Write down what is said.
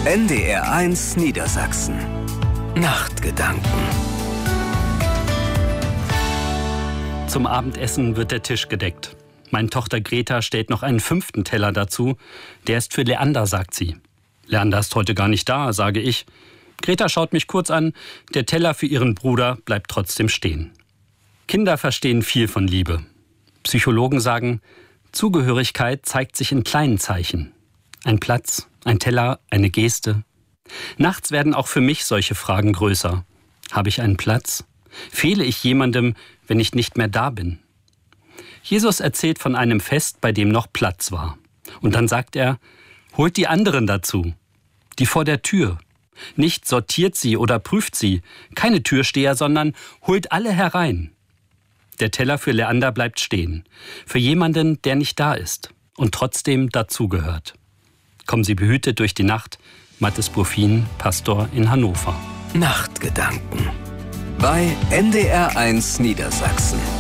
NDR1 Niedersachsen. Nachtgedanken. Zum Abendessen wird der Tisch gedeckt. Meine Tochter Greta stellt noch einen 5. Teller dazu. Der ist für Leander, sagt sie. Leander ist heute gar nicht da, sage ich. Greta schaut mich kurz an. Der Teller für ihren Bruder bleibt trotzdem stehen. Kinder verstehen viel von Liebe. Psychologen sagen, Zugehörigkeit zeigt sich in kleinen Zeichen. Ein Platz, ein Teller, eine Geste. Nachts werden auch für mich solche Fragen größer. Habe ich einen Platz? Fehle ich jemandem, wenn ich nicht mehr da bin? Jesus erzählt von einem Fest, bei dem noch Platz war. Und dann sagt er, holt die anderen dazu, die vor der Tür. Nicht sortiert sie oder prüft sie, keine Türsteher, sondern holt alle herein. Der Teller für Leander bleibt stehen, für jemanden, der nicht da ist und trotzdem dazugehört. Kommen Sie behütet durch die Nacht. Mathis Burfin, Pastor in Hannover. Nachtgedanken bei NDR1 Niedersachsen.